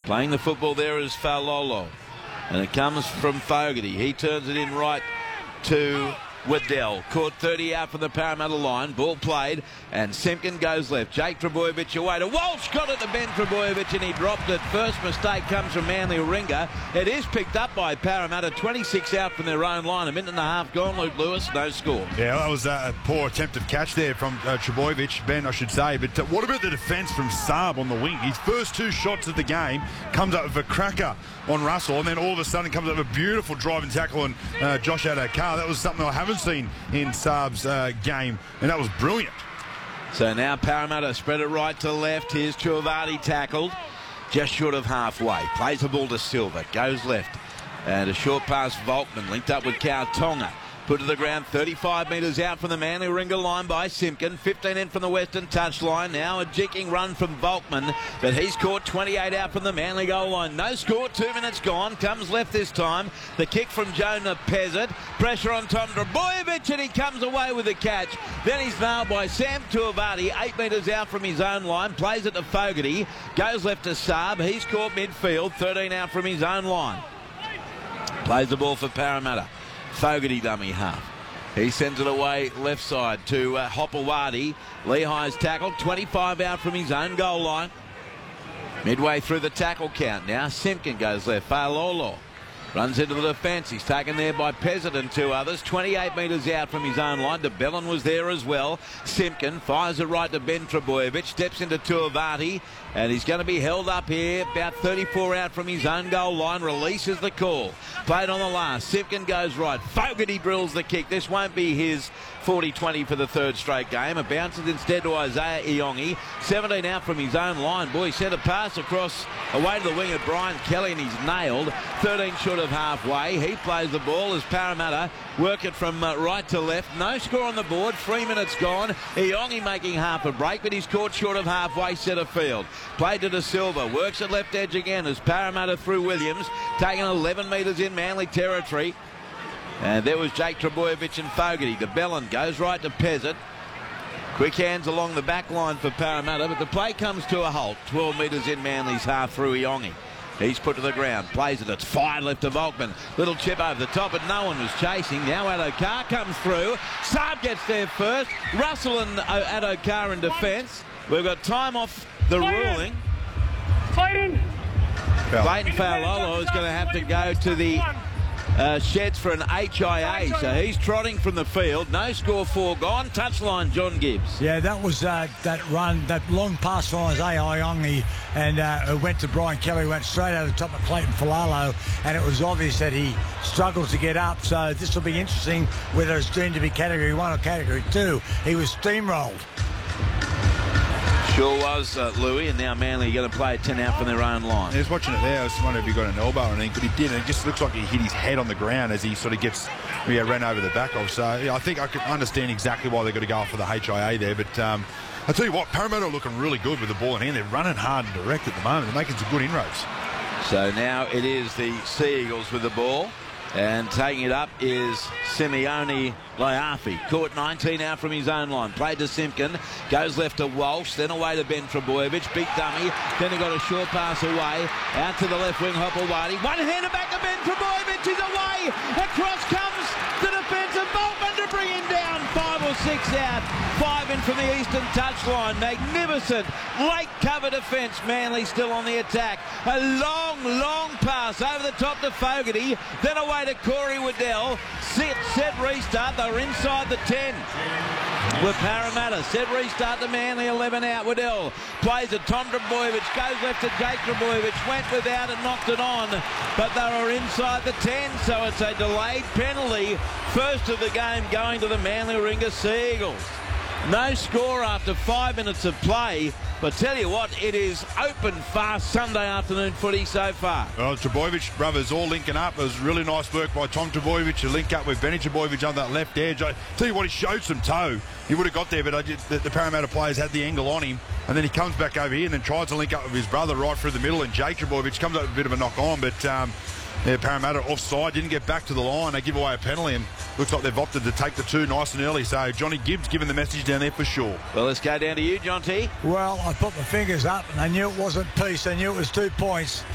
Playing the football there is Failolo. And it comes from Fogarty. He turns it in right to Waddell. Caught 30 out from the Parramatta line. Ball played, and Simpkin goes left. Jake Trbojevic away to Walsh. Got it to Ben Trbojevic, and he dropped it. First mistake comes from Manly Warringah. It is picked up by Parramatta. 26 out from their own line. A minute and a half gone. Luke Lewis, no score. Yeah, that was a poor attempt of catch there from Trbojevic, Ben, I should say. But what about the defence from Saab on the wing? His first two shots of the game comes up with a cracker on Russell, and then all of a sudden comes up with a beautiful driving tackle on Josh Addo-Carr. That was something I haven't seen in Saab's game, and that was brilliant. So now Parramatta spread it right to left. Here's Tuivasa tackled just short of halfway. Plays the ball to Silva, goes left, and a short pass Volkman linked up with Kautonga. Put to the ground 35 metres out from the Manly Warringah line by Simpkin. 15 in from the Western touchline. Now a jinking run from Volkman, but he's caught 28 out from the Manly goal line. No score, 2 minutes gone. Comes left this time. The kick from Jonah Pezzett. Pressure on Tom Trbojevic, and he comes away with the catch. Then he's nailed by Sam Tuivasa, 8 metres out from his own line. Plays it to Fogarty. Goes left to Saab. He's caught midfield, 13 out from his own line. Plays the ball for Parramatta. Fogarty dummy half. He sends it away left side to Hopewadi. Lehigh's tackled, 25 out from his own goal line. Midway through the tackle count now. Simpkin goes left. Failolo runs into the defence. He's taken there by Pezzett and 2 others. 28 metres out from his own line. De Bellin was there as well. Simpkin fires it right to Ben Trbojevic. Steps into Tuivasa, and he's going to be held up here. About 34 out from his own goal line. Releases the call. Played on the last. Simpkin goes right. Fogarty drills the kick. This won't be his 40-20 for the third straight game. It bounces instead to Isaiah Iongi. 17 out from his own line. Boy, sent a pass across away to the wing at Brian Kelly, and he's nailed. 13 short of halfway. He plays the ball as Parramatta work it from right to left. No score on the board. 3 minutes gone. Iongi making half a break, but he's caught short of halfway centre field. Played to De Silva. Works at left edge again as Parramatta through Williams. Taking 11 metres in Manly territory. And there was Jake Trbojevic and Fogarty. De Bellin goes right to Pezzett. Quick hands along the back line for Parramatta, but the play comes to a halt. 12 metres in Manly's half through Iongi. He's put to the ground, plays it, it's fired left to Volkman. Little chip over the top, but no one was chasing. Now Addo-Carr comes through. Saab gets there first. Russell and Addo-Carr in defence. We've got time off the ruling. Clayton Failolo is going to have to go to the sheds for an HIA, so he's trotting from the field. No score, 4 gone. Touchline, John Gibbs. Yeah, that was that run, that long pass from Isaiah Iongi, and it went to Brian Kelly, went straight over the top of Clayton Failolo, and it was obvious that he struggled to get up. So this will be interesting whether it's deemed to be Category 1 or Category 2. He was steamrolled. Sure was, Louis, and now Manly are going to play 10 out from their own line. I was watching it there. I was wondering if he got an elbow or anything, but he didn't. It just looks like he hit his head on the ground as he sort of ran over the back of. So yeah, I think I can understand exactly why they've got to go for the HIA there. But I'll tell you what, Parramatta are looking really good with the ball in hand. They're running hard and direct at the moment. They're making some good inroads. So now it is the Sea Eagles with the ball. And taking it up is Simeone Leafi. Caught 19 out from his own line. Played to Simpkin. Goes left to Walsh. Then away to Ben Trbojevic. Big dummy. Then he got a short pass away. Out to the left wing, Hopewadi. One-hander back to Ben Trbojevic. Is away. Across comes the defensive Volkman to bring him down. 5 or 6 out. 5 in from the eastern touchline. Magnificent late cover defence. Manly still on the attack. A long pass over the top to Fogarty. Then away to Corey Waddell. Set restart. They're inside the 10 with Parramatta. Set restart to Manly. 11 out. Waddell plays it. Tom Trbojevic goes left to Jake Trbojevic. Went without and knocked it on, but they were inside the 10, so it's a delayed penalty. First of the game going to the Manly Warringah Sea Eagles. No score after 5 minutes of play. But tell you what, it is open fast Sunday afternoon footy so far. Well, Trbojevic brothers all linking up. It was really nice work by Tom Trbojevic to link up with Benny Trbojevic on that left edge. I tell you what, he showed some toe. He would have got there, but the Parramatta players had the angle on him. And then he comes back over here and then tries to link up with his brother right through the middle. And Jake Trbojevic comes up with a bit of a knock on, but Parramatta offside, didn't get back to the line. They give away a penalty, and looks like they've opted to take the 2 nice and early. So Johnny Gibbs giving the message down there for sure. Well, let's go down to you, John T. Well, I put my fingers up and I knew it wasn't peace. I knew it was 2 points.